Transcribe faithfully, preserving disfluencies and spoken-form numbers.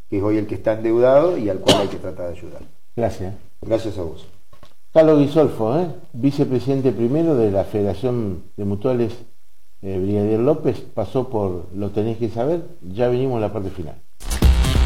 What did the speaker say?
que es hoy el que está endeudado y al cual hay que tratar de ayudar. Gracias. Gracias a vos. Carlos Guisolfo, ¿eh? vicepresidente primero de la Federación de Mutuales eh, Brigadier López, pasó por Lo Tenés que Saber. Ya venimos a la parte final.